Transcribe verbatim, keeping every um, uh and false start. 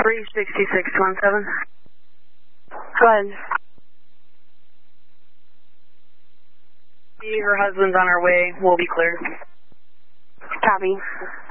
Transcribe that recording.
three sixty-six twenty-seven. Go ahead. Her husband's on our way. We'll be clear. Copy.